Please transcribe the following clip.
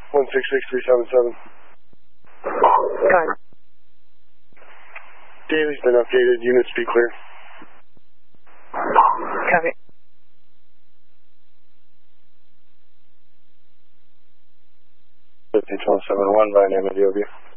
166377. Copy. Daly's been updated. Units be clear. Copy. $15-1271 by name of DOB.